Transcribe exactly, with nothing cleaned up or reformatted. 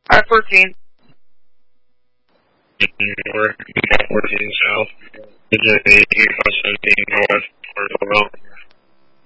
I fourteen. We're fourteen south. It's eighteen five seventeen north, or around.